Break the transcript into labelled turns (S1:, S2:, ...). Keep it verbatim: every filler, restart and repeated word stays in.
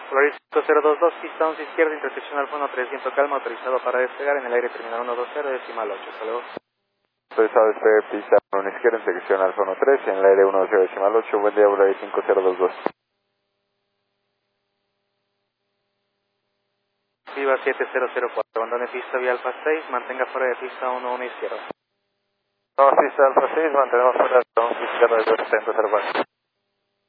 S1: Polaris cinco cero dos dos, pista once izquierda, intersección Alfa uno tres, viento calma, autorizado para despegar en el aire terminal uno dos cero, decimal ocho, hasta luego.
S2: Autorizado despegue pista uno izquierda, intersección Alfa uno tres, en el aire uno dos cero, decimal ocho, buen día, Polaris cinco cero dos dos.
S1: Viva siete cero cero cuatro, abandone pista vía Alfa seis, mantenga fuera de pista uno uno izquierda.
S2: Vamos pista Alfa seis, mantenemos fuera de pista izquierda de dos setenta cero cuatro.